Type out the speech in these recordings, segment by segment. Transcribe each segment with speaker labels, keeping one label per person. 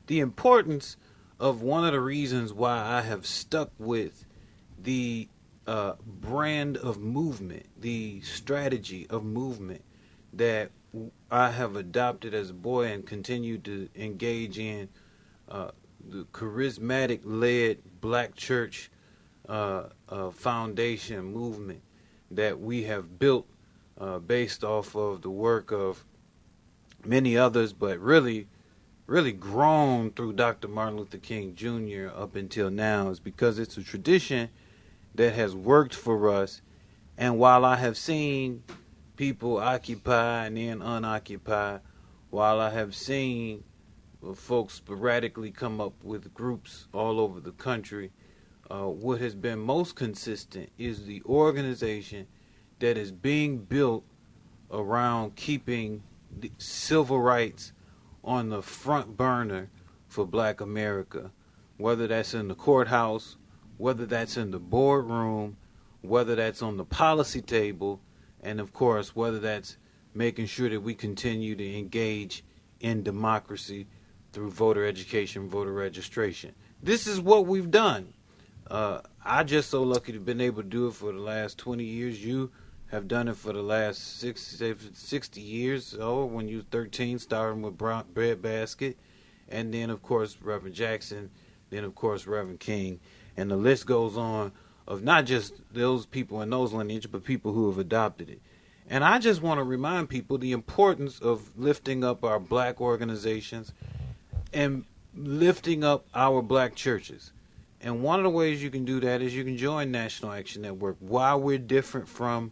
Speaker 1: the importance of one of the reasons why I have stuck with the brand of movement, the strategy of movement that I have adopted as a boy and continue to engage in, the charismatic-led black church foundation movement that we have built based off of the work of many others, but really grown through Dr. Martin Luther King Jr. up until now, is because it's a tradition that has worked for us. And while I have seen people occupy and then unoccupy, while I have seen folks sporadically come up with groups all over the country, what has been most consistent is the organization that is being built around keeping the civil rights on the front burner for Black America, whether that's in the courthouse, whether that's in the boardroom, whether that's on the policy table, and of course, whether that's making sure that we continue to engage in democracy through voter education, voter registration. This is what we've done. I just so lucky to have been able to do it for the last 20 years. You have done it for the last 60 years. So when you were 13, starting with Breadbasket, and then, of course, Reverend Jackson, then, of course, Reverend King. And the list goes on of not just those people in those lineage, but people who have adopted it. And I just want to remind people the importance of lifting up our black organizations and lifting up our black churches. And one of the ways you can do that is you can join National Action Network. While we're different from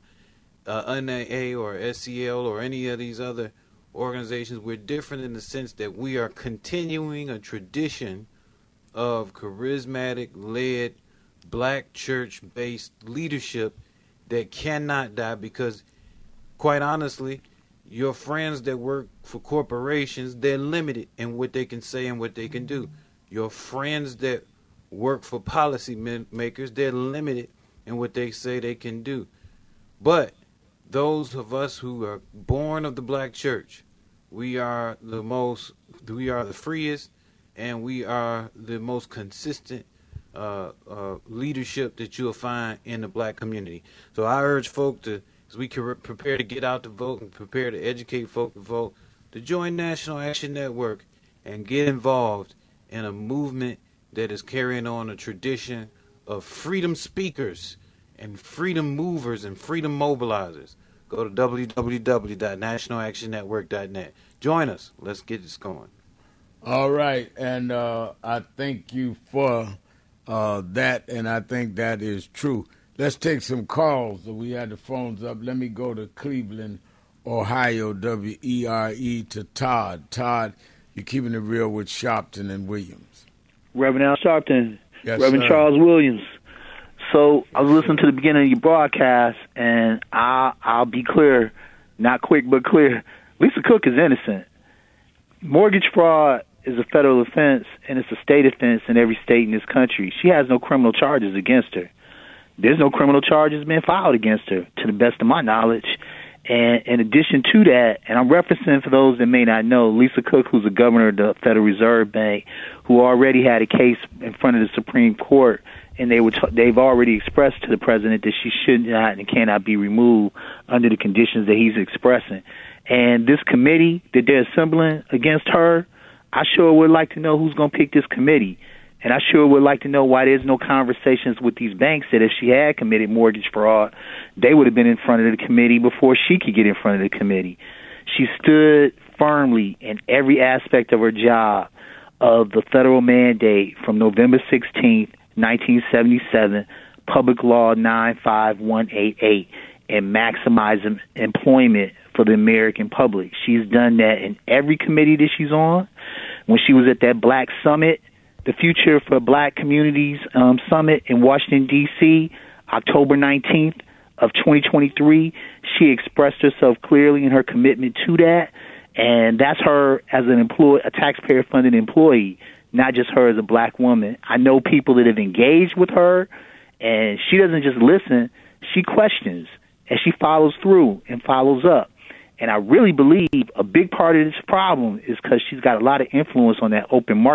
Speaker 1: NAA or SEL or any of these other organizations, we're different in the sense that we are continuing a tradition of charismatic-led, black church-based leadership that cannot die, because, quite honestly, your friends that work for corporations, they're limited in what they can say and what they can do. Your friends that work for policy makers, they're limited in what they say they can do. But those of us who are born of the black church, we are the freest, and we are the most consistent leadership that you'll find in the black community. So I urge folk to, as we prepare to get out to vote and prepare to educate folk to vote, to join National Action Network and get involved in a movement that is carrying on a tradition of freedom speakers and freedom movers and freedom mobilizers. Go to www.nationalactionnetwork.net. Join us. Let's get this going.
Speaker 2: All right, and I thank you for that, and I think that is true. Let's take some calls. We had the phones up. Let me go to Cleveland, Ohio, WERE, to Todd. Todd, you're keeping it real with Sharpton and Williams.
Speaker 3: Reverend Al Sharpton,
Speaker 2: yes,
Speaker 3: Reverend
Speaker 2: sir.
Speaker 3: Charles Williams. So I was listening to the beginning of your broadcast, and I'll be clear, not quick but clear. Lisa Cook is innocent. Mortgage fraud is a federal offense, and it's a state offense in every state in this country. She has no criminal charges against her. There's no criminal charges been filed against her, to the best of my knowledge. And in addition to that, and I'm referencing for those that may not know, Lisa Cook, who's the governor of the Federal Reserve Bank, who already had a case in front of the Supreme Court, and they've already expressed to the president that she should not and cannot be removed under the conditions that he's expressing. And this committee that they're assembling against her, I sure would like to know who's going to pick this committee. And I sure would like to know why there's no conversations with these banks that if she had committed mortgage fraud, they would have been in front of the committee before she could get in front of the committee. She stood firmly in every aspect of her job of the federal mandate from November 16th, 1977, Public Law 95188, and maximizing employment for the American public. She's done that in every committee that she's on. When she was at that Black Summit, the Future for Black Communities Summit in Washington, D.C., October 19th of 2023, she expressed herself clearly in her commitment to that, and that's her as an a taxpayer-funded employee, not just her as a black woman. I know people that have engaged with her, and she doesn't just listen, she questions, and she follows through and follows up. And I really believe a big part of this problem is because she's got a lot of influence on that open market.